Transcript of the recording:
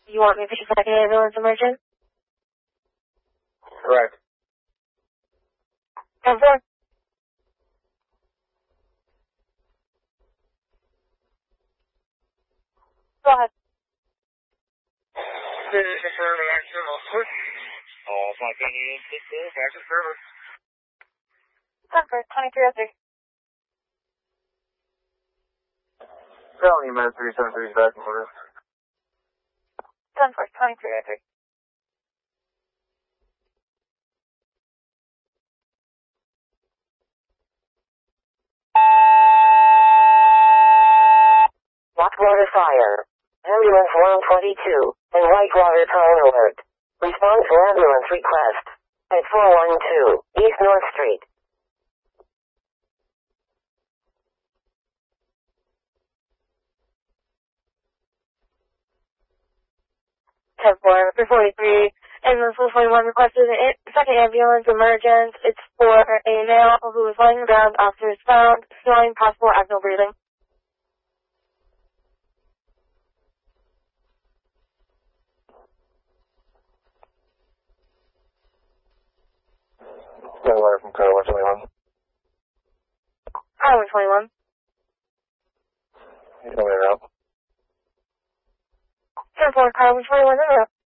You want me to push a second ambulance emergent? Correct. 10-4. Go ahead. All flight units, back to service. 10-4, 2303. Felony med 373 is back in order. 10-4, 2303. Blackwater Fire. Ambulance 122 and Whitewater Town Alert. Response to ambulance request at 412 East North Street. 10-4, for 43. Ambulance 121 requested a second ambulance emergent. It's for a male who was lying on the ground after his found, snoring, possible abdominal breathing. Got a letter from Car 121. Car 121. You tell me to route. 10-4, Car 121 in the route.